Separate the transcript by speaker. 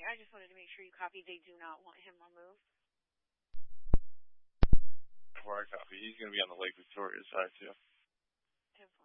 Speaker 1: I just wanted to make sure you copied they do not want him removed.
Speaker 2: Where I copy, he's going to be on the Lake Victoria side, too.
Speaker 1: 10-4.